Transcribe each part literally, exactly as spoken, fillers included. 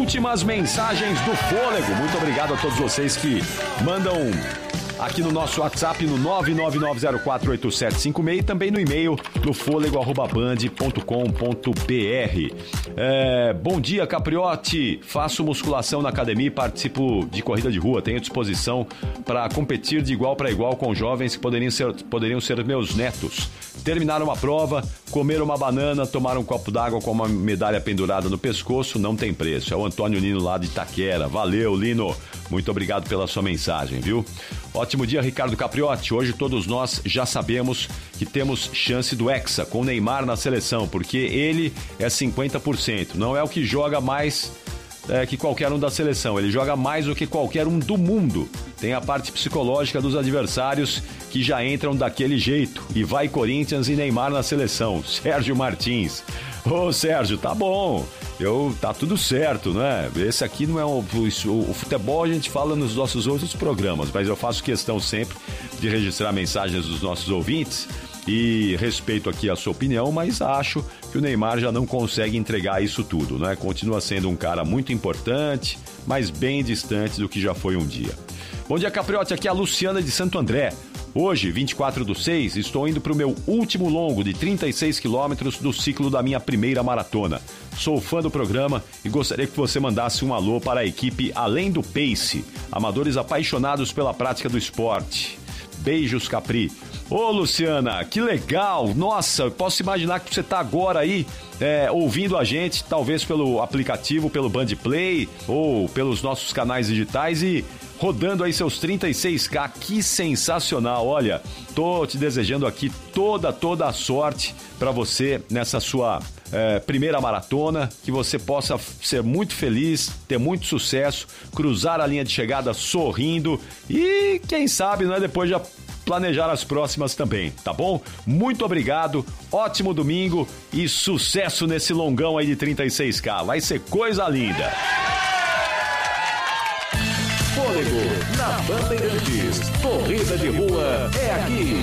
últimas mensagens do Fôlego. Muito obrigado a todos vocês que mandam aqui no nosso WhatsApp no nove nove nove zero quatro oito sete cinco seis e também no e-mail no fôlego arroba band ponto com ponto br. É, bom dia, Capriotti. Faço musculação na academia e participo de corrida de rua. Tenho disposição para competir de igual para igual com jovens que poderiam ser, poderiam ser meus netos. Terminaram a prova, comeram uma banana, tomaram um copo d'água com uma medalha pendurada no pescoço, não tem preço. É o Antônio Lino lá de Itaquera. Valeu, Lino. Muito obrigado pela sua mensagem, viu? Ótimo dia, Ricardo Capriotti. Hoje todos nós já sabemos que temos chance do Hexa com o Neymar na seleção, porque ele é cinquenta por cento. Não é o que joga mais é, que qualquer um da seleção. Ele joga mais do que qualquer um do mundo. Tem a parte psicológica dos adversários que já entram daquele jeito. E vai Corinthians e Neymar na seleção. Sérgio Martins. Ô, Sérgio, tá bom. Eu, tá tudo certo, né? Esse aqui não é o, o, o futebol, a gente fala nos nossos outros programas, mas eu faço questão sempre de registrar mensagens dos nossos ouvintes e respeito aqui a sua opinião, mas acho que o Neymar já não consegue entregar isso tudo, né? Continua sendo um cara muito importante, mas bem distante do que já foi um dia. Bom dia, Capriotti, aqui é a Luciana de Santo André. Hoje, vinte e quatro do seis, estou indo para o meu último longo de trinta e seis quilômetros do ciclo da minha primeira maratona. Sou fã do programa e gostaria que você mandasse um alô para a equipe Além do Pace, amadores apaixonados pela prática do esporte. Beijos, Capri. Ô, Luciana, que legal! Nossa, eu posso imaginar que você está agora aí é, ouvindo a gente, talvez pelo aplicativo, pelo Band Play ou pelos nossos canais digitais e rodando aí seus trinta e seis ká. Que sensacional! Olha, tô te desejando aqui toda, toda a sorte para você nessa sua é, primeira maratona, que você possa ser muito feliz, ter muito sucesso, cruzar a linha de chegada sorrindo e quem sabe, né, depois já planejar as próximas também, tá bom? Muito obrigado, ótimo domingo e sucesso nesse longão aí de trinta e seis ká, vai ser coisa linda! Fôlego na Bandeirantes, corrida de rua é aqui.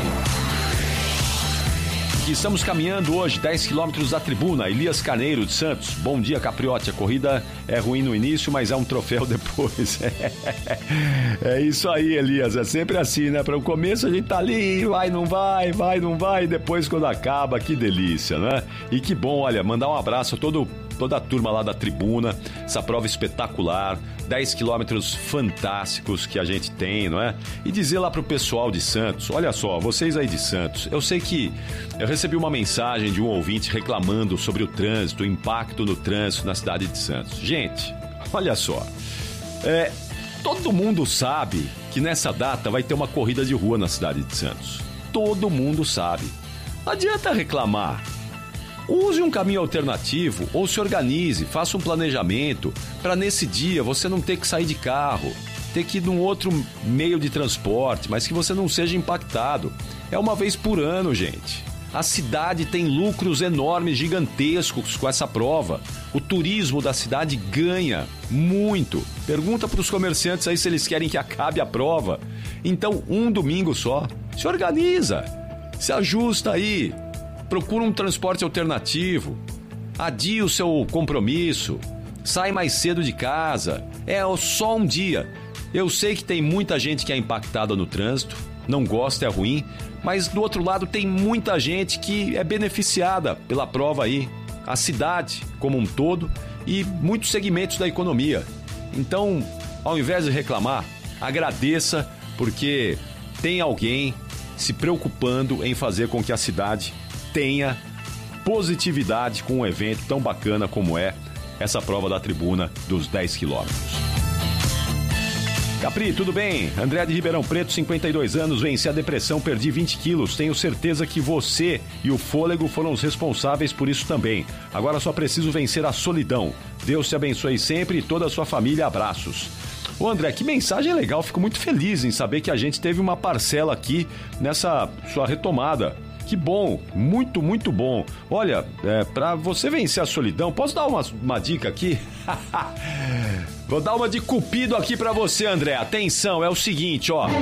E estamos caminhando hoje dez quilômetros da tribuna. Elias Carneiro de Santos. Bom dia, Capriotti. A corrida é ruim no início, mas é um troféu depois. É isso aí, Elias. É sempre assim, né? Para o começo a gente tá ali, vai, não vai, vai, não vai. Depois quando acaba, que delícia, né? E que bom, olha, mandar um abraço a todo toda a turma lá da tribuna, essa prova espetacular, dez quilômetros fantásticos que a gente tem, não é? E dizer lá pro pessoal de Santos, olha só, vocês aí de Santos, eu sei que eu recebi uma mensagem de um ouvinte reclamando sobre o trânsito, o impacto no trânsito na cidade de Santos. Gente, olha só, é, todo mundo sabe que nessa data vai ter uma corrida de rua na cidade de Santos. Todo mundo sabe. Não adianta reclamar. Use um caminho alternativo ou se organize, faça um planejamento para nesse dia você não ter que sair de carro, ter que ir num outro meio de transporte, mas que você não seja impactado. É uma vez por ano, gente. A cidade tem lucros enormes, gigantescos com essa prova. O turismo da cidade ganha muito. Pergunta para os comerciantes aí se eles querem que acabe a prova. Então, um domingo só. Se organiza, se ajusta aí. Procura um transporte alternativo, adie o seu compromisso, sai mais cedo de casa, é só um dia. Eu sei que tem muita gente que é impactada no trânsito, não gosta, é ruim, mas do outro lado tem muita gente que é beneficiada pela prova aí, a cidade como um todo e muitos segmentos da economia. Então, ao invés de reclamar, agradeça porque tem alguém se preocupando em fazer com que a cidade tenha positividade com um evento tão bacana como é essa prova da tribuna dos dez quilômetros. Capri, tudo bem? André de Ribeirão Preto, cinquenta e dois anos, venci a depressão, perdi vinte quilos. Tenho certeza que você e o Fôlego foram os responsáveis por isso também. Agora só preciso vencer a solidão. Deus te abençoe sempre e toda a sua família. Abraços. Ô André, que mensagem legal. Fico muito feliz em saber que a gente teve uma parcela aqui nessa sua retomada. Que bom, muito, muito bom. Olha, é, pra você vencer a solidão, posso dar uma, uma dica aqui? Vou dar uma de cupido aqui pra você, André. Atenção, é o seguinte, ó.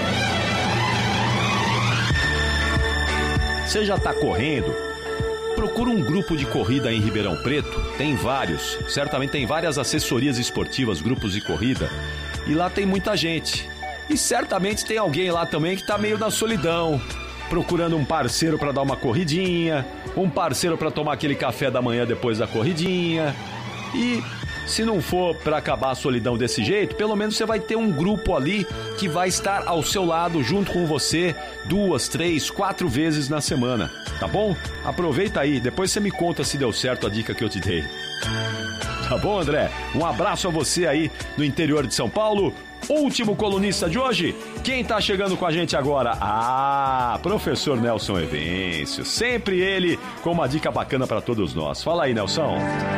Você já tá correndo? procura um grupo de corrida em Ribeirão Preto, tem vários, certamente tem várias assessorias esportivas, grupos de corrida, e lá tem muita gente. E certamente tem alguém lá também que tá meio na solidão, procurando um parceiro para dar uma corridinha, um parceiro para tomar aquele café da manhã depois da corridinha. E se não for para acabar a solidão desse jeito, pelo menos você vai ter um grupo ali que vai estar ao seu lado, junto com você, duas, três, quatro vezes na semana, tá bom? Aproveita aí, depois você me conta se deu certo a dica que eu te dei. Tá bom, André? Um abraço a você aí no interior de São Paulo. Último colunista de hoje, quem tá chegando com a gente agora? Ah, professor Nelson Evêncio, sempre ele com uma dica bacana para todos nós. Fala aí, Nelson.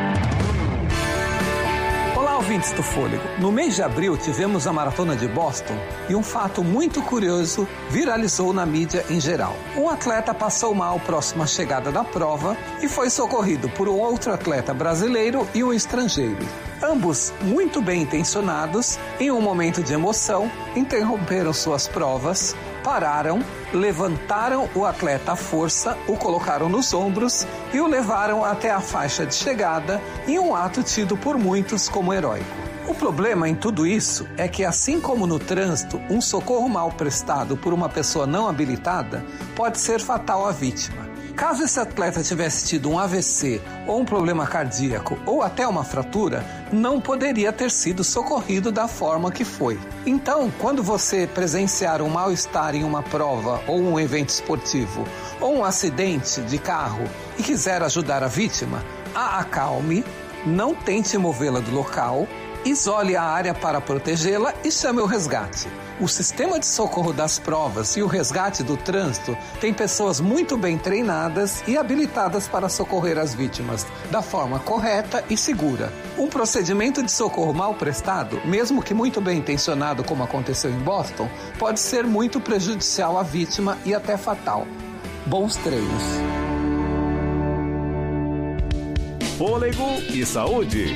Olá, ouvintes do Fôlego. No mês de abril tivemos a Maratona de Boston e um fato muito curioso viralizou na mídia em geral. Um atleta passou mal próximo à chegada da prova e foi socorrido por um outro atleta brasileiro e um estrangeiro. Ambos, muito bem intencionados, em um momento de emoção, interromperam suas provas, pararam, levantaram o atleta à força, o colocaram nos ombros e o levaram até a faixa de chegada em um ato tido por muitos como heróico. O problema em tudo isso é que, assim como no trânsito, um socorro mal prestado por uma pessoa não habilitada pode ser fatal à vítima. Caso esse atleta tivesse tido um A V C ou um problema cardíaco ou até uma fratura, não poderia ter sido socorrido da forma que foi. Então, quando você presenciar um mal-estar em uma prova ou um evento esportivo ou um acidente de carro e quiser ajudar a vítima, a acalme, não tente movê-la do local, isole a área para protegê-la e chame o resgate. O sistema de socorro das provas e o resgate do trânsito tem pessoas muito bem treinadas e habilitadas para socorrer as vítimas da forma correta e segura. Um procedimento de socorro mal prestado, mesmo que muito bem intencionado como aconteceu em Boston, pode ser muito prejudicial à vítima e até fatal. Bons treinos. Fôlego e saúde.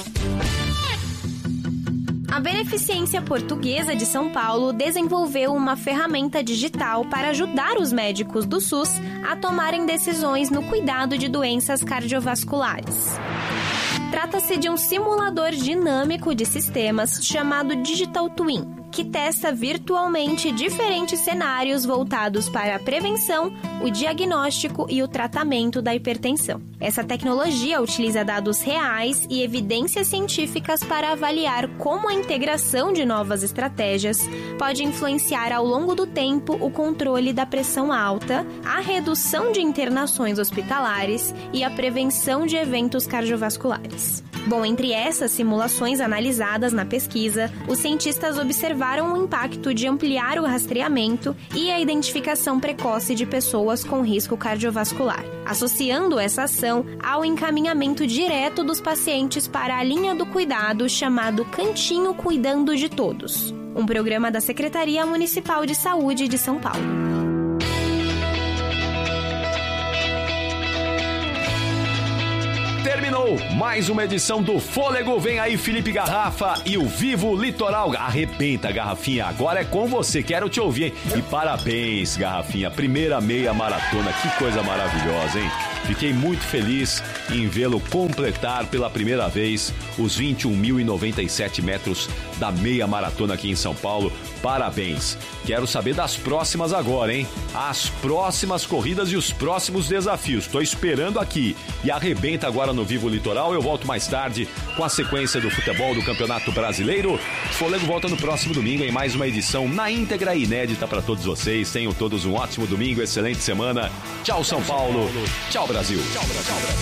A Beneficência Portuguesa de São Paulo desenvolveu uma ferramenta digital para ajudar os médicos do SUS a tomarem decisões no cuidado de doenças cardiovasculares. Trata-se de um simulador dinâmico de sistemas chamado Digital Twin, que testa virtualmente diferentes cenários voltados para a prevenção, o diagnóstico e o tratamento da hipertensão. Essa tecnologia utiliza dados reais e evidências científicas para avaliar como a integração de novas estratégias pode influenciar ao longo do tempo o controle da pressão alta, a redução de internações hospitalares e a prevenção de eventos cardiovasculares. Bom, entre essas simulações analisadas na pesquisa, os cientistas observaram o impacto de ampliar o rastreamento e a identificação precoce de pessoas com risco cardiovascular, associando essa ação ao encaminhamento direto dos pacientes para a linha do cuidado chamado Cantinho Cuidando de Todos, um programa da Secretaria Municipal de Saúde de São Paulo. Terminou mais uma edição do Fôlego. Vem aí Felipe Garrafa e o Vivo Litoral. Arrebenta, Garrafinha. Agora é com você. Quero te ouvir, hein? E parabéns, Garrafinha. Primeira meia maratona. Que coisa maravilhosa, hein? Fiquei muito feliz em vê-lo completar pela primeira vez os vinte e um mil e noventa e sete metros da meia maratona aqui em São Paulo. Parabéns. Quero saber das próximas agora, hein? As próximas corridas e os próximos desafios. Tô esperando aqui. E arrebenta agora no Vivo Litoral. Eu volto mais tarde com a sequência do futebol do Campeonato Brasileiro. O Fôlego volta no próximo domingo em mais uma edição na íntegra e inédita para todos vocês. Tenham todos um ótimo domingo, excelente semana. Tchau, São Paulo. Tchau, Brasil. Tchau, Brasil.